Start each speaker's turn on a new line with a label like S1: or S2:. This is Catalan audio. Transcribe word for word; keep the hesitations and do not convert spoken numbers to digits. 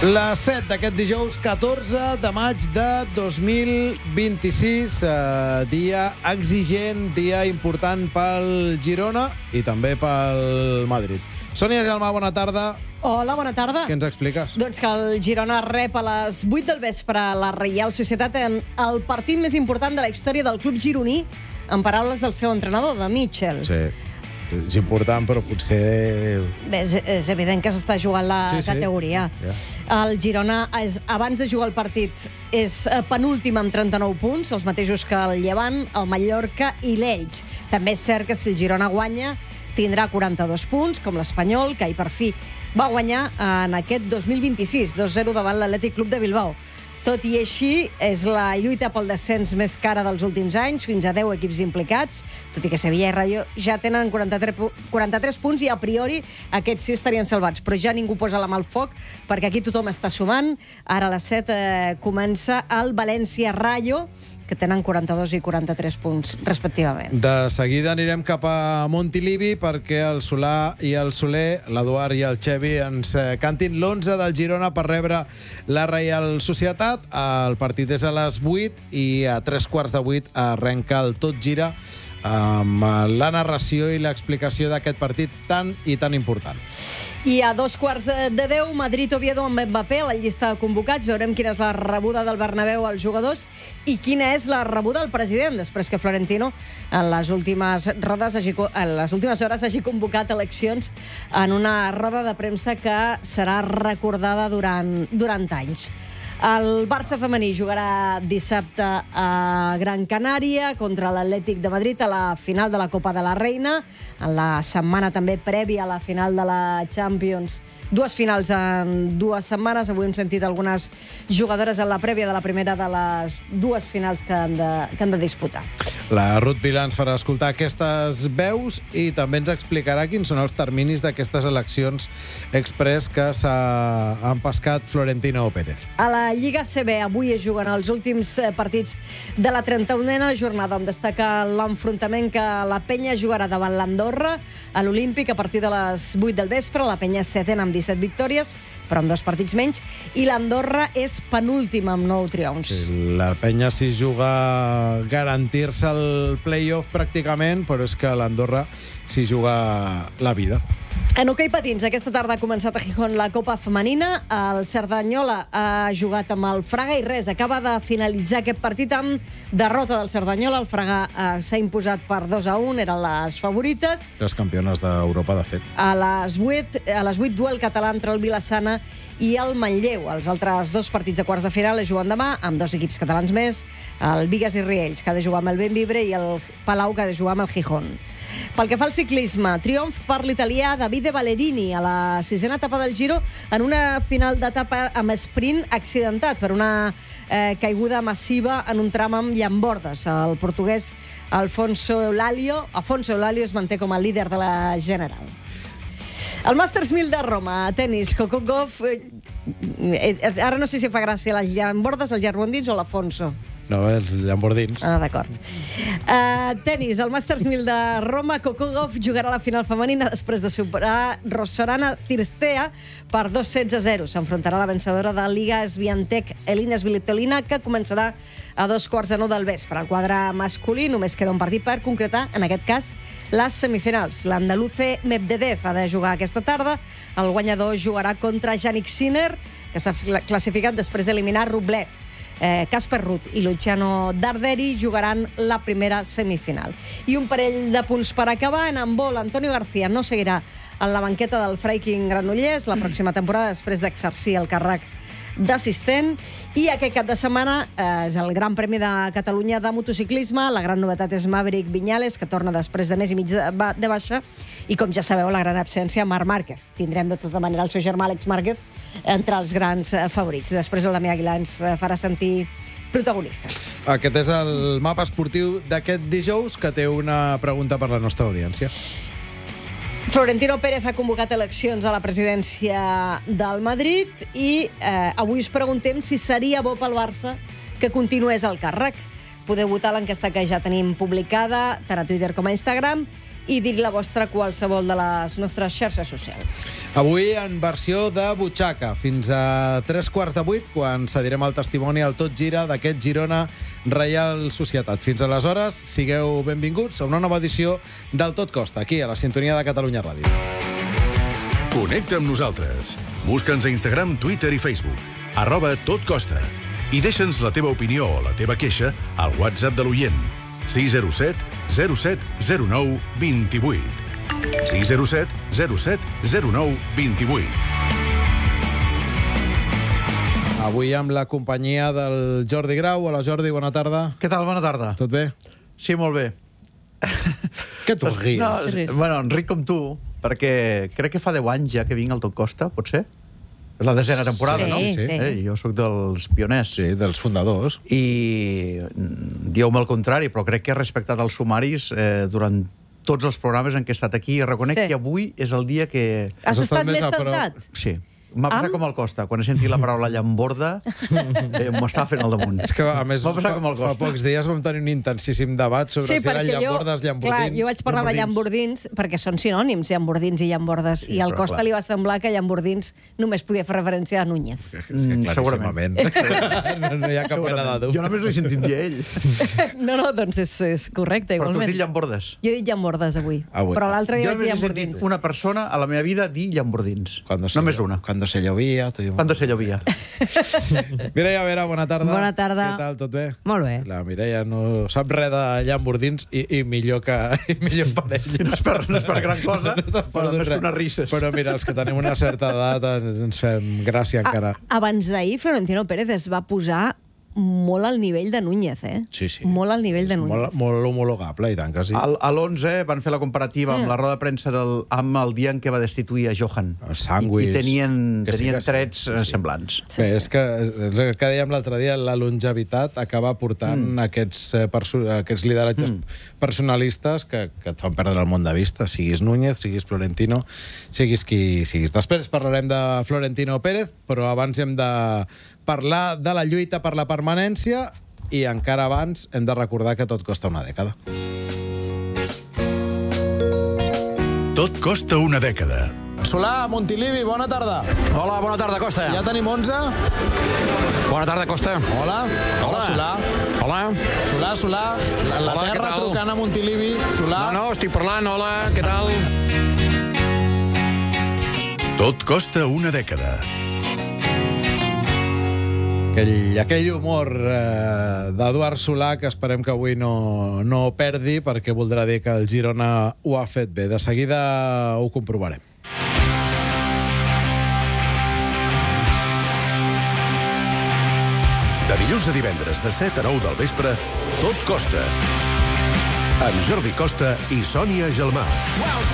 S1: Les set d'aquest dijous catorze de maig de dos mil vint-i-sis, eh, dia exigent, dia important pel Girona i també pel Madrid. Sònia Gelmà, bona tarda.
S2: Hola, bona tarda.
S1: Què ens expliques?
S2: Doncs que el Girona rep a les vuit del vespre la Reial Societat en el partit més important de la història del club gironí, en paraules del seu entrenador, de Mitchell.
S1: Sí, és important, però potser...
S2: Bé, és, és evident que s'està jugant la
S1: Sí, sí.
S2: categoria.
S1: Ja.
S2: El Girona, és, abans de jugar el partit, és eh, penúltim amb trenta-nou punts, els mateixos que el Llevant, el Mallorca i l'Elx. També és cert que si el Girona guanya, tindrà quaranta-dos punts, com l'Espanyol, que ahir per fi va guanyar en aquest dos mil vint-i-sis, dos zero davant l'Atlètic Club de Bilbao. Tot i així, és la lluita pel descens més cara dels últims anys, fins a deu equips implicats, tot i que Sevilla i Rayo ja tenen quaranta-tres, quaranta-tres punts i a priori aquests sí estarien salvats, però ja ningú posa la mà al foc perquè aquí tothom està sumant. Ara a les set eh, comença el València-Rayo, que tenen quaranta-dos i quaranta-tres punts, respectivament.
S1: De seguida anirem cap a Montilivi perquè el Solà i el Soler, l'Eduard i el Xevi, ens eh, cantin l'onze del Girona per rebre la Reial Societat. El partit és a les vuit i a tres quarts de vuit arrenca el Tot Gira amb la narració i l'explicació d'aquest partit tan i tan important.
S2: I a dos quarts de deu, Madrid-Oviedo amb Mbappé, a la llista de convocats. Veurem quina és la rebuda del Bernabéu als jugadors i quina és la rebuda al president, després que Florentino en les últimes, rodes hagi, en les últimes hores hagi convocat eleccions en una roda de premsa que serà recordada durant, durant anys. El Barça femení jugarà dissabte a Gran Canària contra l'Atlètic de Madrid a la final de la Copa de la Reina, en la setmana també prèvia a la final de la Champions. Dues finals en dues setmanes. Avui hem sentit algunes jugadores en la prèvia de la primera de les dues finals que han de, que han de disputar.
S1: La Ruth Vilà ens farà escoltar aquestes veus i també ens explicarà quins són els terminis d'aquestes eleccions express que s'han pescat Florentino Pérez.
S2: A la Lliga A C B avui es juguen els últims partits de la trenta-unena jornada, on destaca l'enfrontament que la Penya jugarà davant l'Andorra a l'Olímpic a partir de les vuit del vespre. La Penya és setena amb disset victòries, però amb dos partits menys, i l'Andorra és penúltima amb nou triomfs.
S1: Sí, la Penya s'hi juga a garantir-se el play-off pràcticament, però és que l'Andorra s'hi juga la vida.
S2: En hoquei patins, aquesta tarda ha començat a Gijón la Copa Femenina. El Cerdanyola ha jugat amb el Fraga i res, acaba de finalitzar aquest partit amb derrota del Cerdanyola. El Fraga eh, s'ha imposat per dos a un, eren les favorites.
S1: Les campiones d'Europa, de fet.
S2: A les vuit, a les vuit duel català entre el Vilassana i el Manlleu. Els altres dos partits de quarts de final es juguen demà, amb dos equips catalans més, el Bigues i Riells, que ha de jugar amb el Bembibre, i el Palau, que ha de jugar amb el Gijón. Pel que fa al ciclisme, triomf per l'italià Davide Ballerini a la sisena etapa del Giro, en una final d'etapa amb sprint accidentat per una eh, caiguda massiva en un tram amb llambordes. El portuguès Alfonso Eulalio, Afonso Eulalio es manté com a líder de la general. El Masters mil de Roma, a tenis, Coco Gauff, eh, eh, ara no sé si fa gràcia les llambordes, els llarbondins o l'Afonso.
S1: No, els llambordins.
S2: Ah, d'acord. Uh, tenis, el Masters mil de Roma, Coco Gauff jugarà la final femenina després de superar Rossana Cirstea per dos sets a zero. S'enfrontarà la vencedora de Liga Swiatek, Elina Svitolina, que començarà a dos quarts de nou del vespre. El quadre masculí només queda un partit per concretar, en aquest cas, les semifinals. L'andaluce Medvedev ha de jugar aquesta tarda. El guanyador jugarà contra Jannik Sinner, que s'ha classificat després d'eliminar Rublev. Eh, Casper Ruud i Luciano Darderi jugaran la primera semifinal. I un parell de punts per acabar. En handbol, Antonio García no seguirà en la banqueta del Freiking Granollers la pròxima temporada després d'exercir el càrrec d'assistent. I aquest cap de setmana eh, és el Gran Premi de Catalunya de motociclisme. La gran novetat és Maverick Viñales, que torna després de mes i mig de, de baixa, i com ja sabeu, la gran absència, Marc Márquez. Tindrem de tota manera el seu germà Àlex Márquez entre els grans eh, favorits. Després el Damià Aguilar ens eh, farà sentir protagonistes.
S1: Aquest és el mapa esportiu d'aquest dijous, que té una pregunta per la nostra audiència.
S2: Florentino Pérez ha convocat eleccions a la presidència del Madrid i eh, avui us preguntem si seria bo pel Barça que continués al càrrec. Podeu votar l'enquesta que ja tenim publicada tant a Twitter com a Instagram i dir la vostra a qualsevol de les nostres xarxes socials.
S1: Avui en versió de butxaca, fins a tres quarts de vuit, quan cedirem el testimoni al Tot Gira d'aquest Girona Reial Societat. Fins aleshores, sigueu benvinguts a una nova edició del Tot Costa, aquí a la sintonia de Catalunya Ràdio.
S3: Connecta amb nosaltres. Busca'ns a Instagram, Twitter i Facebook. Arroba Tot Costa. I deixa'ns la teva opinió o la teva queixa al WhatsApp de l'oient. sis zero set zero set zero nou dos vuit. sis zero set zero set zero nou dos vuit.
S1: Avui amb la companyia del Jordi Grau. Hola, Jordi, bona tarda.
S4: Què tal? Bona tarda.
S1: Tot bé?
S4: Sí, molt bé.
S1: Què tu ries?
S4: No,
S2: Sí.
S4: bueno, en ric com tu, perquè crec que fa deu anys ja que vinc al Tot Costa, pot ser? És la desena temporada,
S2: Sí,
S4: no?
S2: sí.
S4: Eh, jo sóc dels pioners.
S1: Sí, dels fundadors.
S4: I mm, dieu-me el contrari, però crec que he respectat els sumaris eh, durant tots els programes en què he estat aquí. I reconec
S2: Sí.
S4: que avui és el dia que...
S2: Has,
S1: Has estat
S2: estat
S1: més
S2: més
S1: a prop.
S2: tentat?
S4: Sí. M'ha passat
S2: Amb?
S4: com al Costa. Quan he sentit la paraula llamborda, eh, m'ho estava fent al damunt.
S1: És que, a més,
S4: M'ha passat
S1: fa,
S4: com al
S1: fa
S4: Costa.
S1: pocs dies vam tenir un intensíssim debat sobre
S2: Sí,
S1: si eren
S2: perquè jo,
S1: llambordes, llambordins.
S2: clar, jo vaig parlar de llambordins perquè són sinònims, llambordins i llambordes,
S4: Sí,
S2: i al
S4: però
S2: Costa
S4: clar.
S2: li va semblar que llambordins només podia fer referència a Núñez.
S1: És que
S4: Mm,
S1: claríssimament. no, no hi ha cap mena de dubte.
S4: Jo només l'he sentit dir a ell.
S2: No, no, doncs és, és correcte,
S4: Però tu has
S2: igualment.
S4: dit llambordes.
S2: Jo he dit llambordes avui,
S1: Avui.
S2: però l'altre dia
S4: Jo
S2: vaig dir
S4: només he sentit
S2: llambordins.
S4: una persona a la meva vida dir llambordins.
S1: Cuando se
S4: Només
S1: llo-
S4: una.
S1: Cuando se llovia. Tu i
S4: Cuando se llovia.
S1: Mireia Vera, bona tarda.
S5: Bona tarda.
S1: Què tal, tot bé?
S5: Molt bé.
S1: La Mireia no sap res de llambordins i, i millor que i millor per ell.
S4: No és per, no és per gran cosa,
S1: No t'has
S4: però
S1: perdut
S4: més que
S1: res.
S4: unes risses.
S1: Però mira, els que tenim una certa edat ens, ens fem gràcia encara.
S2: A, abans d'ahir, Florentino Pérez es va posar molt al nivell de Núñez, eh?
S1: Sí, sí.
S2: Molt al nivell de Núñez.
S1: Molt, molt homologable, i tant que sí.
S4: Al, a l'onze van fer la comparativa amb la roda de premsa del, amb el dia en què va destituir a Johan.
S1: El sandwich.
S4: I, i tenien,
S1: Que sí,
S4: tenien
S1: que sí,
S4: trets
S1: que
S4: eh,
S1: sí.
S4: semblants.
S1: Bé, és que, és el que dèiem l'altre dia, la longevitat acaba portant mm. aquests, eh, perso aquests lideratges mm. personalistes que, que et fan perdre el món de vista, siguis Núñez, siguis Florentino, siguis qui siguis. Després parlarem de Florentino Pérez, però abans hem de parlar de la lluita per la permanència i encara abans hem de recordar que tot costa una dècada.
S3: Tot costa una dècada.
S1: Solà, Montilivi, bona tarda.
S6: Hola, bona tarda, Costa.
S1: Ja tenim onze?
S6: Bona tarda, Costa.
S1: Hola. Hola, Solà.
S6: Hola.
S1: Solà, Solà. La, la
S6: Hola,
S1: terra
S6: què tal?
S1: trucant a Montilivi. Solà.
S6: No, no, estic parlant. Hola, què tal?
S3: Tot costa una dècada.
S1: Aquell, aquell humor eh, d'Eduard Solà que esperem que avui no, no perdi, perquè voldrà dir que el Girona ho ha fet bé. De seguida ho comprovarem.
S3: De dilluns a divendres, de set a nou del vespre, Tot costa. Amb Jordi Costa i Sònia Gelmà.